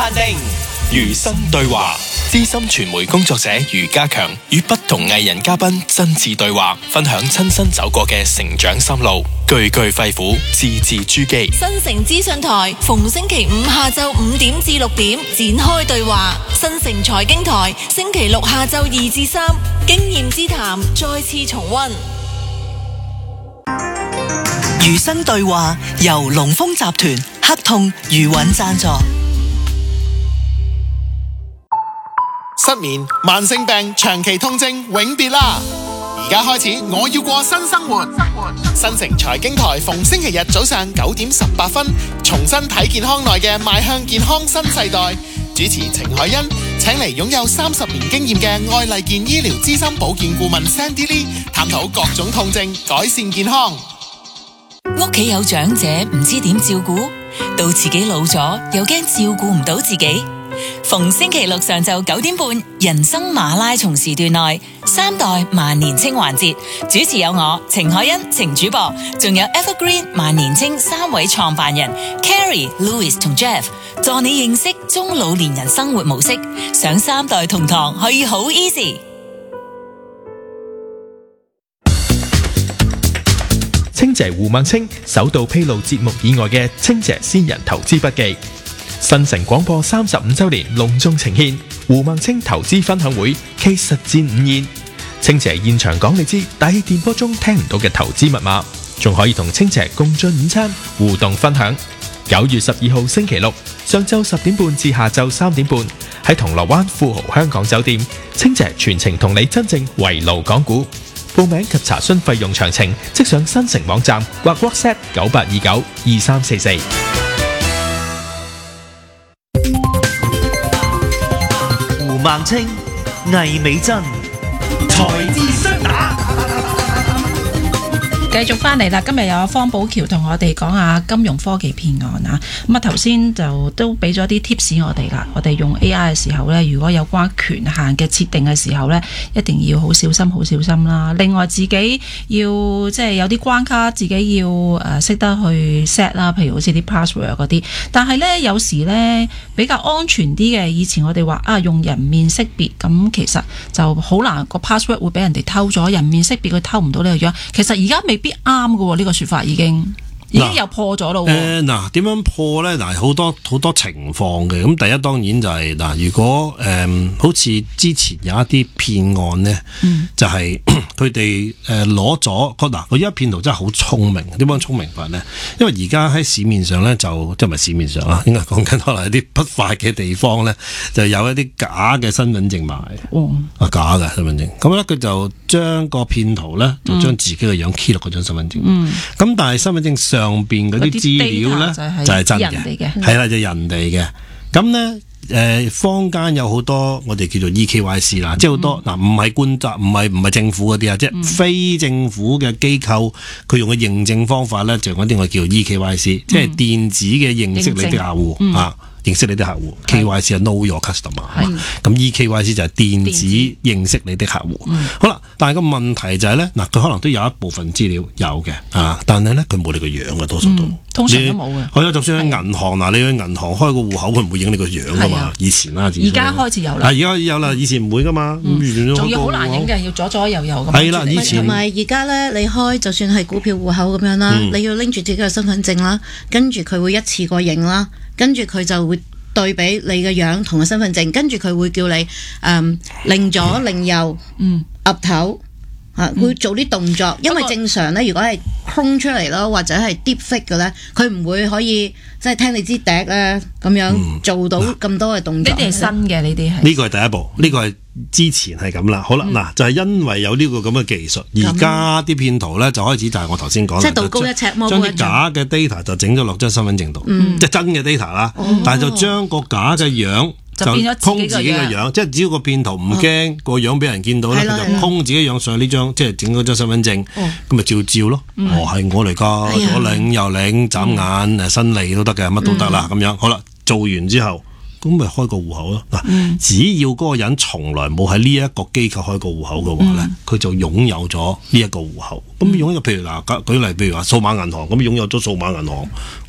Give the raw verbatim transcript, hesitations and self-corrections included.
限定。餘生對話，資深傳媒工作者余家強與不同藝人嘉賓親自對話，分享親身走過嘅成長心路，句句肺腑，字字珠璣。 新城資訊台逢星期五下晝五點至六點展開對話，新城財經台星期六下晝二至三經驗之談再次重溫。 餘生對話由龍豐集團、黑痛、余韻贊助。 失眠、慢性病、長期痛症永別啦！而家開始，我要過新生活。新城財經台逢星期日早上九點十八分，重新睇健康內嘅邁向健康新世代。主持程海欣請嚟擁有三十年經驗嘅愛麗健醫療資深保健顧問 Sandy Lee， 探討各種痛症，改善健康。 屋企有長者唔知點照顧，到自己老咗又驚照顧唔到自己。逢星期六上晝九點半，人生馬拉松時段內三代萬年青環節，主持有我程海欣、程主播，仲有 Evergreen 萬年青三位創辦人 Carrie、Louis 同 Jeff， 助你認識中老年人生活模式。上三代同堂可以好 easy。 清姐胡孟青首度披露節目以外嘅清姐先人投資筆記。新城廣播三十五周年隆重呈獻胡孟青投資分享會暨實戰午宴，清姐現場講你知大氣電波中聽唔到嘅投資密碼，仲可以同清姐共進午餐互動分享。九月十二號星期六上晝十點半至下晝三點半喺銅鑼灣富豪香港酒店，清姐全程同你真正圍爐講股。報名及查詢費用詳情，即上新城網站或 WhatsApp 九八二九二三四四。 胡孟青、魏美珍，財智雙打。 繼續翻嚟啦，今日有方保僑同我哋講下金融科技騙案啊。咁啊，頭先就都俾咗啲 tips 我哋啦。我哋用 A I 嘅時候呢，如果有關權限嘅設定嘅時候呢，一定要好小心，好小心啦。另外自己要即係有啲關卡，自己要誒識得去 set 啦，譬如好似啲 password 嗰啲。但係呢，有時呢比較安全啲嘅，以前我哋話啊用人面識別，咁其實就好難個 password 會俾人哋偷咗，人面識別佢偷唔到呢個樣。其實而家未必啱嘅，呢個說法已經已經又破咗咯。 誒，嗱，點樣破咧？嗱，好多好多情況嘅。咁第一當然就係、是、嗱，如果誒、呃，好似之前有一啲騙案咧，嗯、就係佢哋誒攞咗嗱，佢依家騙徒真係好聰明。點樣聰明法咧？因為而家喺市面上咧，就即係唔係市面上啦，應該講緊可能一啲不法嘅地方咧，就有一啲假嘅身份證賣。哦，啊假嘅身份證，咁咧佢就將個騙徒咧，就將自己嘅樣 key 落嗰張身份證。嗯，咁但係身份證上上邊嗰啲資料咧就係真嘅，係啦，就人哋嘅。咁咧，誒，坊間有好多我哋叫做 E K Y C 啦，即係好多嗱，唔係官責，唔係唔係政府嗰啲啊，即係非政府嘅機構，佢用嘅認證方法咧，就嗰啲我叫 E K Y C，即係電子嘅認識你啲客戶啊。認識你啲客戶 ，K Y C 係 Know Your Customer，咁 E K Y C 就係電子認識你啲客戶。嗯、好啦，但係個問題就係、是、咧，嗱佢可能都有一部分資料有嘅，啊，但係咧佢冇你個樣嘅，多數都，嗯、通常都冇嘅。係啊，就算喺銀行嗱，你去銀行開個戶口，佢唔會影你個樣噶嘛。以前啦，而家開始有啦。 而家有啦，以前唔會噶嘛。 仲要好難影嘅，要左左右右咁。 係啦，以前同埋而家咧，你開就算係股票戶口咁樣啦，嗯、你要拎住自己嘅身份證啦，跟住佢會一次過影啦，跟住佢就會對比你嘅樣同個身份證，跟住佢會叫你誒擰左擰右，嗯，岌頭啊，會做啲動作，因為正常咧，如果係空出嚟咯，或者係 deep fake 嘅咧，佢唔會可以即係聽你支笛咧咁樣做到咁多嘅動作。呢啲係新嘅，呢啲係呢個係第一步，呢個係之前係咁啦。好啦，嗱、嗯、就係、是、因為有呢個咁嘅技術，而家啲騙徒咧就開始就係我頭先講，即係道高一尺，魔高一丈，將啲假嘅 data 就整咗落張身份證度，嗯、即係真嘅 data 啦，哦、但係就將個假嘅樣。就空自己嘅樣，即係只要個騙徒唔驚個樣俾人見到咧，佢、哦、就空自己樣上呢張，即係整嗰張身份證，咁咪、哦、照照咯。嗯、哦，係我嚟噶，左領右領，眨眼誒，伸脷都得嘅，乜都得啦。咁、嗯、樣好啦，做完之後，咁咪開個戶口咯。嗱、嗯，只要嗰個人從來冇喺呢一個機構開過戶口嘅話咧，佢、嗯、就擁有咗呢一個戶口。咁擁有，譬如嗱，舉例，譬如話數碼銀行，咁擁有咗數碼銀行。